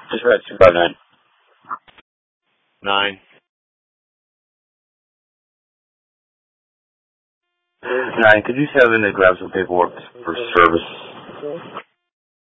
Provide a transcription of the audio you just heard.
Dispatch 259. 9. 9, could you have in to grab some paperwork for service?